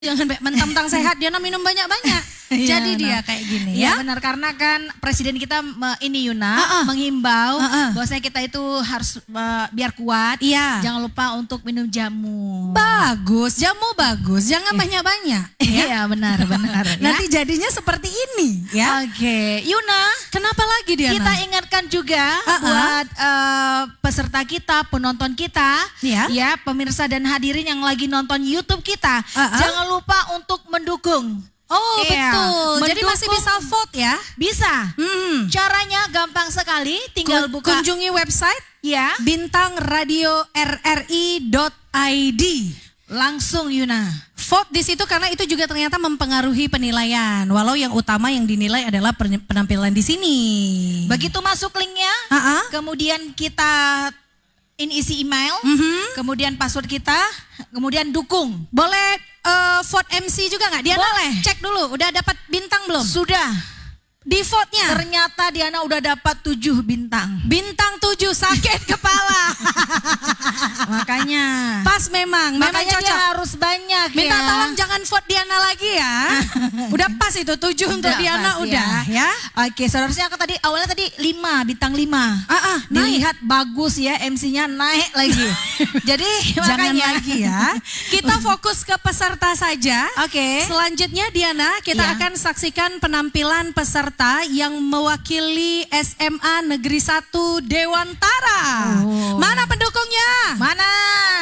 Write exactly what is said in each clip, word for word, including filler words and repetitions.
Jangan mentang-mentang sehat dia minum banyak-banyak. Jadi dia kayak gini ya. Ya benar, karena kan presiden kita ini Yuna uh -uh. menghimbau uh -uh. bahwasanya kita itu harus uh, biar kuat. Iya. Jangan lupa untuk minum jamu. Bagus, jamu bagus. Jangan banyak-banyak. Ya? Iya benar benar. Nanti ya? jadinya seperti ini ya. Oke, okay. Yuna. Kenapa lagi dia? Kita ingatkan juga uh -uh. buat uh, peserta kita, penonton kita, ya. ya pemirsa dan hadirin yang lagi nonton YouTube kita, uh -uh. jangan lupa untuk mendukung. Oh iya. betul, Mendukung, jadi masih bisa vote ya? Bisa, hmm. caranya gampang sekali, tinggal Kun buka. Kunjungi website ya bintang radio r r i dot i d. Langsung Yuna. Vote di situ karena itu juga ternyata mempengaruhi penilaian. Walau yang utama yang dinilai adalah penampilan di sini. Begitu masuk linknya, uh -uh. kemudian kita ini isi email, mm -hmm. kemudian password kita, kemudian dukung. Boleh uh, vote M C juga nggak? Diana Boleh. Cek dulu, udah dapat bintang belum? Sudah. Di vote-nya? Ternyata Diana udah dapat tujuh bintang. Bintang tujuh, sakit kepala. Makanya. Pas memang, Makanya memang cocok. Dia harus banyak. Minta ya. tolong jangan vote Diana lagi ya. Udah pas itu, tujuh untuk Diana pas, udah ya. ya. Oke, seharusnya aku tadi awalnya tadi lima, bintang lima. Ah, ah, Dilihat bagus ya, M C-nya naik lagi. Jadi jangan makanya. lagi ya. Kita fokus ke peserta saja. Oke. Okay. Selanjutnya Diana, kita ya. akan saksikan penampilan peserta yang mewakili S M A Negeri satu Dewantara. Oh. Mana pendukungnya? Mana?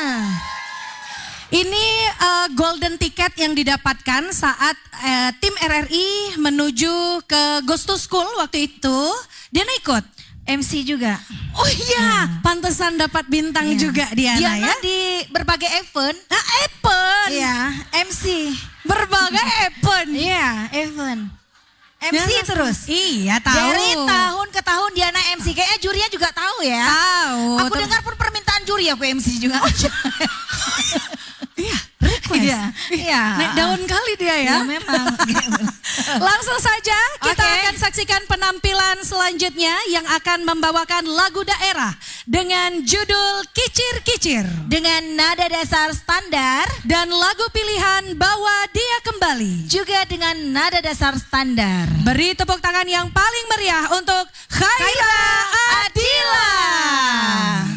Ini uh, golden ticket yang didapatkan saat uh, tim R R I menuju ke Ghost to School waktu itu. Diana ikut? M C juga. Oh iya, hmm. pantesan dapat bintang iya. juga Diana, Diana ya. di berbagai event. Ah, event? Iya, M C. Berbagai event? Iya, event. M C Diana terus. Iya tahu. Dari tahun ke tahun Diana M C. Kayaknya jurinya juga tahu ya. Tahu. Aku dengar pun permintaan juri aku M C juga. Iya, request. Iya. Iya. Naik daun kali dia ya. Ya memang. Langsung saja kita okay. akan saksikan penampilan selanjutnya yang akan membawakan lagu daerah dengan judul Kicir-Kicir. Dengan nada dasar standar. Dan lagu pilihan Bawa Dia Kembali. Juga dengan nada dasar standar. Beri tepuk tangan yang paling meriah untuk Khaira Adila.